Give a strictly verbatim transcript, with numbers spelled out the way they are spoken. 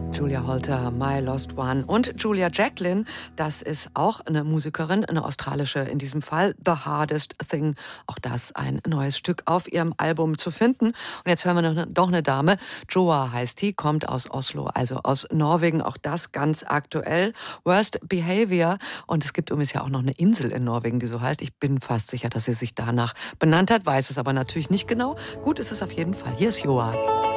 Julia Holter, My Lost One. Und Julia Jacklin, das ist auch eine Musikerin, eine australische in diesem Fall. The Hardest Thing, auch das ein neues Stück auf ihrem Album zu finden. Und jetzt hören wir noch, doch eine Dame, Joa heißt die, kommt aus Oslo, also aus Norwegen, auch das ganz aktuell. Worst Behavior. Und es gibt übrigens ja auch noch eine Insel in Norwegen, die so heißt. Ich bin fast sicher, dass sie sich danach benannt hat, weiß es aber natürlich nicht genau. Gut ist es auf jeden Fall. Hier ist Joa.